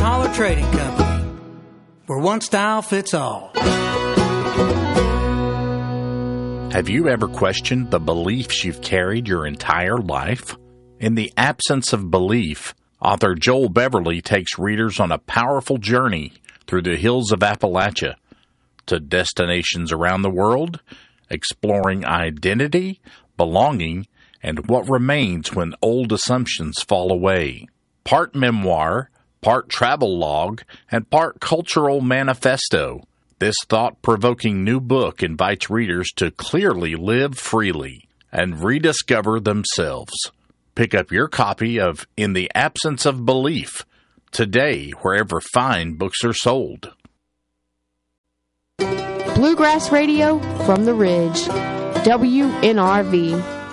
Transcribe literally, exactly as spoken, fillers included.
Holler Trading Company, where one style fits all. Have you ever questioned the beliefs you've carried your entire life? In The Absence of Belief, author Joel Beverly takes readers on a powerful journey through the hills of Appalachia to destinations around the world, exploring identity, belonging, and what remains when old assumptions fall away. Part memoir, part travel log, and part cultural manifesto, this thought-provoking new book invites readers to clearly live freely and rediscover themselves. Pick up your copy of In the Absence of Belief today, wherever fine books are sold. Bluegrass Radio from the Ridge, W N R V.